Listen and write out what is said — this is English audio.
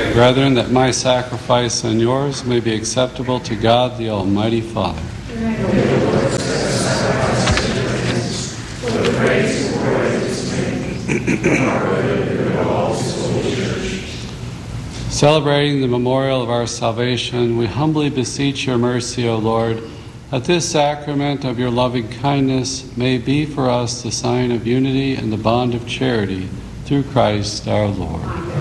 Brethren, that my sacrifice and yours may be acceptable to God the Almighty Father. Celebrating the memorial of our salvation, we humbly beseech your mercy, O Lord, that this sacrament of your loving kindness may be for us the sign of unity and the bond of charity through Christ our Lord.